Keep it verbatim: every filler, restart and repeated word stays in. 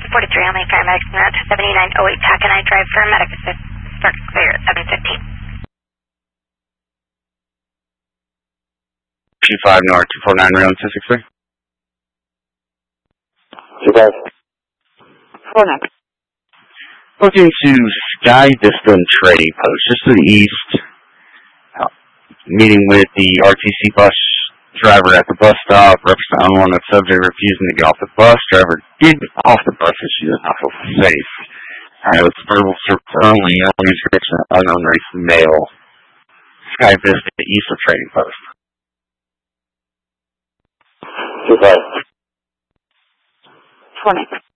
forty-three, only paramedics in route to seventy-nine oh eight Taconite Drive for medic assist. Start clear at seven fifteen. two five North, two four nine Rail two six three. two five. four nine. Looking to Sky Vista Trading Post, just to the east. Uh, meeting with the R T C bus driver at the bus stop. Represent on one of the subject refusing to get off the bus. Driver did get off the bus and she does not feel safe. Alright, let's verbal service only. Only description unknown race male. Sky Vista, east of Trading Post. two five. four nine.